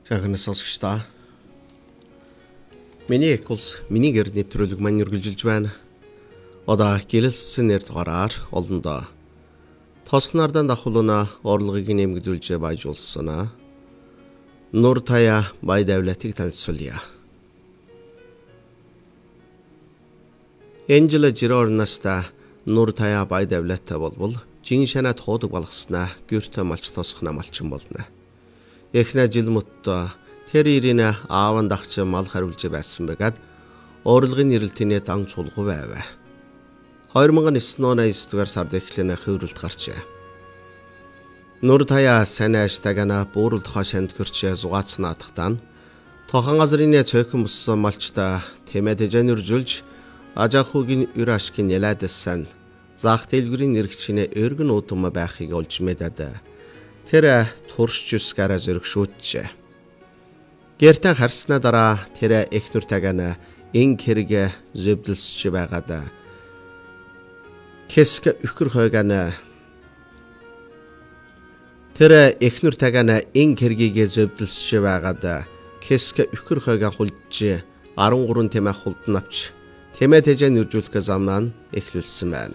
Сайхан сонсогчдаа. Миний эколс миний гэр нэвтрүүлэг маань үргэлжилж байна. Одоо гэлэлсэн нэр дугаараар олондоо тосхнардан давхулна орлогыг нэмэгдүүлж баяжуулсан. Нур тая бай давлатыг танилцуулъя. Энжела жирорнаста нур тая бай давлатаа болбол жиншанаа туудаг болгоснаа гүртэ малч тосхнаа малчин болно. Эхнэр жил мөттө тэр иринэ ааван дахч мал хариулж байсан байгаад орлогын нэрэлтний дан чулгуу байв. 2009 оны 9 дугаар сард эхлэн хөврөлт гарчээ. Нур тая санааш тагана буурал хашанд гэрч зугаацнаадахтаа тохон газрын цөөхөн буссан малчта тэмээд жэнэржүүлж ажахугийн үрашкин ялаадсан зах дэлгүрийн нэргчнээ өргөн удам байхыг олж мэдээд тэр турш жүсгаараа зөргшүүджээ. Гэртэн харснаа дараа тэр эхнэр тагана ин хэрэг зөвдөлсөж байгаад хэсэг өхөр хойгана тэр эхнэр тагана ин хэргийг зөвдөлсөж байгаад хэсэг өхөр хойгоо хулж 13 тэмээ хулдан авч тэмээ тэжээ нэржүүлэх замнаа эхлүүлсэн байна.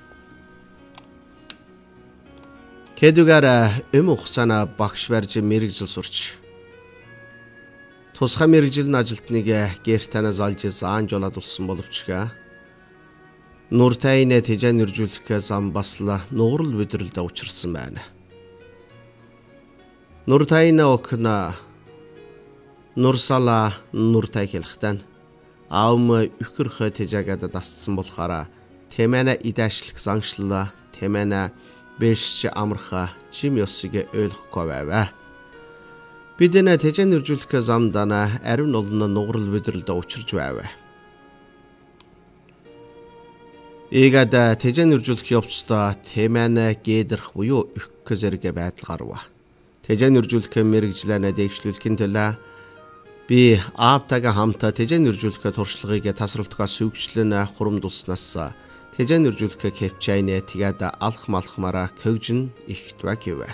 Кэдүгара хугацаана багш барьж мэрэгжил сурч. Тусгай мэрэгжил ажилтныг гэртэнэ залж заан жолоод улсан боловчга. Нур тайнэ тэжээ нэржүүлэх зам басла нуурал бидрэлд учирсан байна. Нур тайнэ окна нурсала нур тай хэлхтэн аам өхөрхө тэжээгээд дассан болохоор тэмэнэ идэшлэх заншлаа тэмэнэ бэшч амарха чим ёсыг ойлгохгүй байв. Бид энэ тэжээ нэржүүлэх замдана ариун олно нуурал бидрэлд учирж байв. Ийгад тэжээ нэржүүлэх явцдаа тэмэнэ гээдэрх буюу өгөх зэрэг байдал гарва. Тэжээ нэржүүлэх мэрэгжлэнэ дэвшлүүлэхин төлөө би аавтайгаа хамтаа тэжээ нэржүүлэх туршлагыг тасралтгаа сүгжлэн хурамдулснаас тэжээ нэржүүлэх кепчайнэ тэгээд алх малхмараа көгжин ихтвэ гэвэ.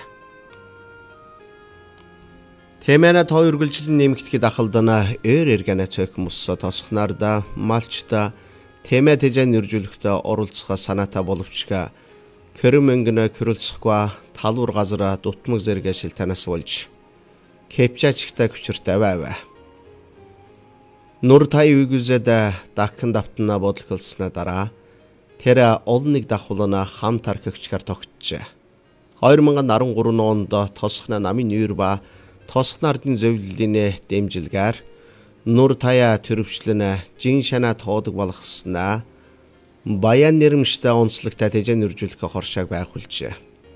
Тэмэнэ тоо үргэлжлэн нэмэгдэхэд ахалдана ээр эргэнэ цөөх мөссө тосхнарда малчта тэмэ тэжээ нэржүүлэхдээ оролцох санаатай боловчга кэрм мөнгөнө кэрэлцэхгүй талуур газара дутмаг зэрэг шилтанаас болж кепчачгтай хүчртэй байв. Нур тай үгүзэд дахин давтана бодлголснаа дараа тэр олныг давхулна хам тархигчгаар тогтжээ. 2013 онд тосхна намын нүүр ба тосхнардын зөвлөлийн дэмжилгээр нур тая төрөвчлэн жин шанаа тоодог болгоснаа баян нэрмжтэй онцлогтой тэжээ нэржүүлэх хоршааг байгуулжээ.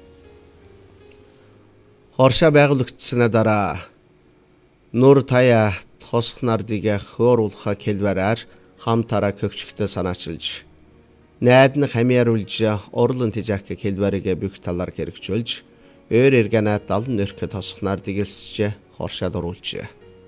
Хоршаа байгуулагдсанаа дараа нур тая тосхнардыг хөөруулах хэлбэрээр хамтараа көгчгтө санаачилж найдны хамиаруулж орлон тэжээх хэлбэрийг бүх талаар хэрэгжүүлж өөр эргэнэ 70 нэрх тосхнардыг элсэж хоршаад оруулжээ.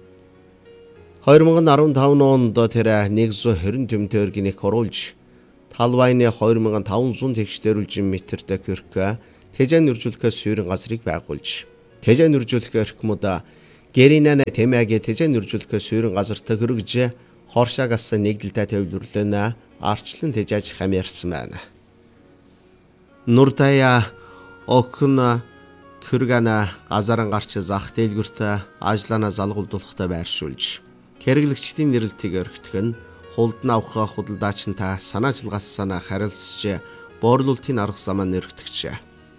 2015 онд тэр 120 төмтөргнийг оруулж талбайны 2500 тэгшдэрүүлж метртэй көрх тэжээ нэржүүлэх суурин газрыг байгуулж тэжээ нэржүүлэх эрхмүүд гэринэ тэмээгээ тэжээ нэржүүлэх суурин газарт хөргөж хоршаагаас нэгдэлтэй төвлөрлөнө арчлан тэжээж хамаарсан байна. Нур тая окна кэргана газаран гарч зах дэлгүртэ ажлаана залгуулдуулахтай байршуулж хэрэглэгчдийн нэрэлтийг өргөтгөх нь хулдан авах худалдаачинтай санаачлгаас санаа харилцаж боорлуултын арга замаа нэргэтгчээ.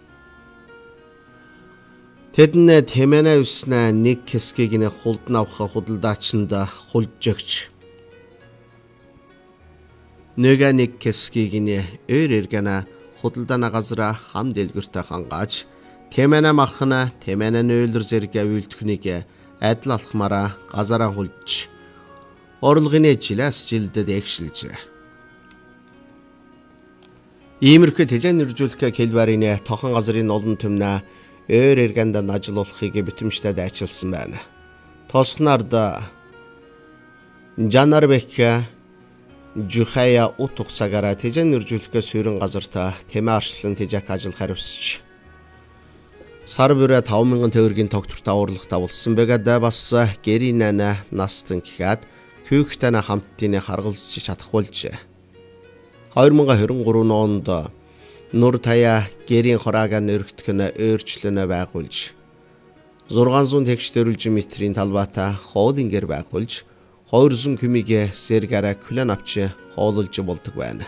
Тэднэ тэмэнэ үснэ нэг хэсгийг нэ хулдан авах худалдаачинд хулжөгч нэг хэсгийг нэ өөр эргэнэ худалдаана газара хам дэлгүртэ хангааж тэмэнэ махна тэмэнэ нөөлөр зэрэг авилтхнийг адил алхмаараа газараа хулж орлогын жилээс жилдэд эгшилжээ. Иймэрхүү тэжээ нэржүүлэх хэлбэрийн тохон газрын олон төмнө өөр эргэнд ажиллуулахыг битэмжтэй дайчилсан байна. Тосхнард Жанарбек Жухая утх цагаараа тэжээ нэржүүлэх суурин газартаа тэмээ арчлан тэжээх ажил хариуцж Сар бүрэ 5,000 төгрөгийн тогтвортой авралгатай болсон бэгээд бас гэрийн нана настан гэхэд күйхтэнэ хамттын харгалзаж чадах болж 2023 онд Нур Тая гэрийн хураагаа нэрэгдэх нь өөрчлөнө байгуулж 600 текстөрөлж метрийн талбайтай хоолын гэр байгуулж 200 км сэргаараа күлэн авч хоололж болдог байна.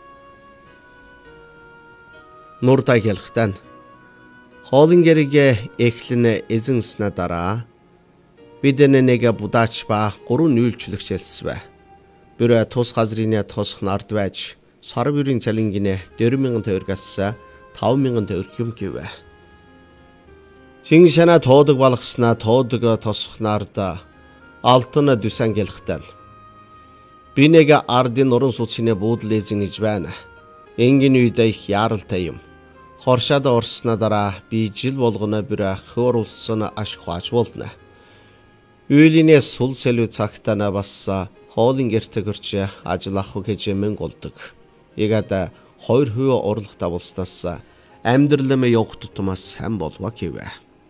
Нур Тая хэлэхдээ хоолын гэрийг эхлэн эзэнснэ дараа бид нэг будаач ба 3 нүүлчлэгч хэлсвэ. Бүр тус газрын тусах нард байж сар бүрийн цалингинэ 4,000 төгрөгөөс 5,000 төгрөг юм гэвэ. Чин шана тоодог балгаснаа тоодог тосох нард алтан дүсэн гэлхтэн. Би нэг ардын уран сүнсний буудал эзэн гэж байна. Энгийн үед их яаралтай юм. Хоршаад орсноо дараа би жил болгоно бүр хөөрлсөн аш хаач болно. Үйлинээс сул сэлүү цагтаа бас хоолын гэрт гэрч ажиллах гэж мөнгө олдог. Игад 2% орлоготой болсноос амьдрал мэ явах тутмаас сайн болва гэвэ.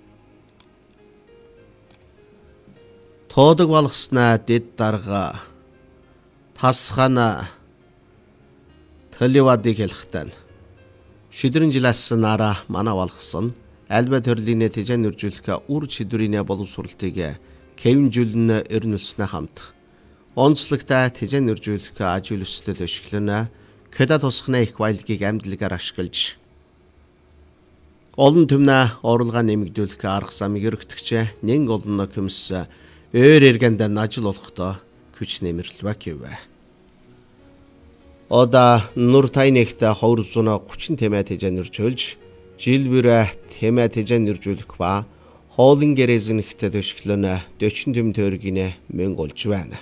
Тоодог балгаснаа дэд дарга тасхана таливадыг хэлэхтэн. Шидрэн жилээс нараа мана балгасан альба төрлийн тэжэн үржүүлэх үр шидрийн боловсролтыг кэвнжүүлнэ эрнүүлснэ хамт. Онцлогтой тэжэн үржүүлэх ажил өсөлтөд өшгөлнө кэда тусхны их баялагийг амьдлыгаар ашиглаж олон түмнэ орлогоо нэмэгдүүлэх арга замыг өргөтгч нэн олно көмс өөр эргэнд ажил олохдоо күч нэмэрлэвэ гэвэ. Ода Нур Таянэгт 230 тэмээ тэжэн үржүүлж жил бүрэ тэмээ тэжэн үржүүлэх ба хоолын гэрээзэнэгт төшгөлнө 40 тэм төгрөгийн мөнгө олж байна.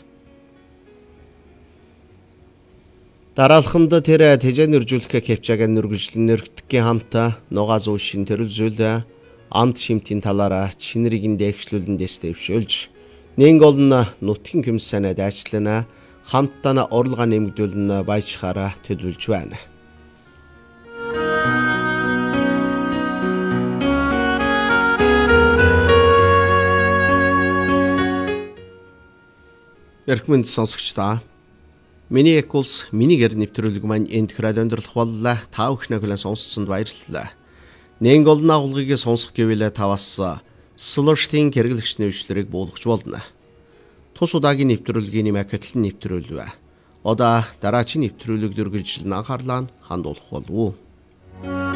Дараалхамд тэр тэжэн үржүүлэх кэвчааг нүргэжлэн нэргдэхийн хамт нугаа зүү шин төрөлзүүл амт шимтийн талаараа чинэрийг дэвшлүүлэн дэвшүүлж нэн олон нутгийн комиссанад ажиллана хамтдаа орлогоо нэмэгдүүлэн баяжхаараа төлөвлөж байна. Эрхмэнд сонсогчдаа миний экулс миний гэр нэвтрүүлэг маань энд хүрээд өндөрлөх боллоо. Та бүхнээ хүлээн сонссонд баярлалаа. Нэн олон агуулгыг сонсох гэвэл таваас Слоштын хэрэглэгч нэвшлэрийг буулгаж болно. Тус удаагийн нэвтрүүлгийн макетлын нэвтрүүлвэ. Одоо дараагийн нэвтрүүлэг дүргэлжлэн анхаарлаа хандуулах болов уу?